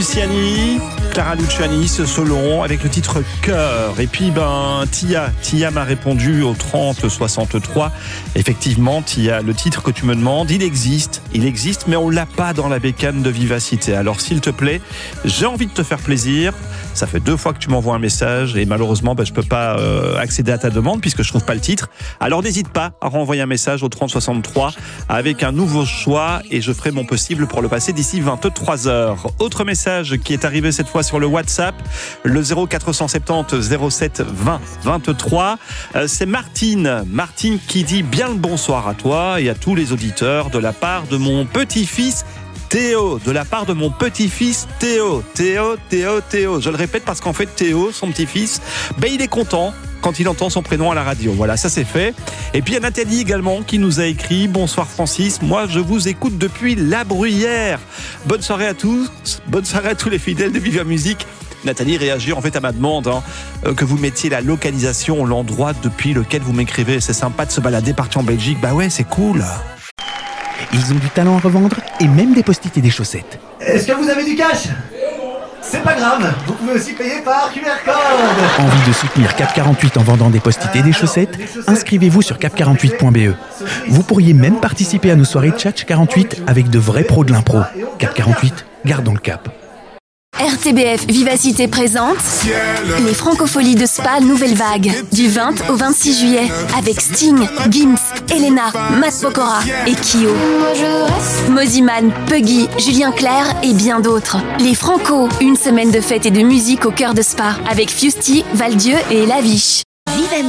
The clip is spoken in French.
Luciani, Clara Luciani, ce solo avec le titre Cœur. Et puis Tia m'a répondu au 30-63. Effectivement, Tia, le titre que tu me demandes, il existe, mais on l'a pas dans la bécane de Vivacité. Alors s'il te plaît, j'ai envie de te faire plaisir. Ça fait 2 fois que tu m'envoies un message et malheureusement je peux pas accéder à ta demande puisque je trouve pas le titre. Alors n'hésite pas à renvoyer un message au 30-63 avec un nouveau choix et je ferai mon possible pour le passer d'ici 23h. Autre message qui est arrivé cette fois sur le WhatsApp, le 0470 07 20 23. C'est Martine qui dit bien le bonsoir à toi et à tous les auditeurs de la part de mon petit-fils Théo, Théo. Je le répète parce qu'en fait Théo, son petit-fils, il est content quand il entend son prénom à la radio. Voilà, ça c'est fait. Et puis il y a Nathalie également qui nous a écrit: bonsoir Francis, moi je vous écoute depuis La Bruyère. Bonne soirée à tous, bonne soirée à tous les fidèles de Viva Musique. Nathalie réagit en fait à ma demande que vous mettiez la localisation, l'endroit depuis lequel vous m'écrivez. C'est sympa de se balader partout en Belgique. Bah ouais, c'est cool. Ils ont du talent à revendre et même des post-it et des chaussettes. Est-ce que vous avez du cash ? C'est pas grave, vous pouvez aussi payer par QR code. Envie de soutenir Cap 48 en vendant des post-it et des chaussettes ? Inscrivez-vous sur cap48.be. Vous pourriez même participer à nos soirées Tchatch 48 avec de vrais pros de l'impro. Cap 48, gardons le cap. RTBF Vivacité présente les Francopholies de Spa Nouvelle Vague du 20 au 26 juillet avec Sting, Gims, Elena, Matt Pokora et Kyo. Moziman, Puggy, Julien Clerc et bien d'autres. Les Franco, une semaine de fête et de musique au cœur de Spa avec Fusty, Valdieu et Laviche.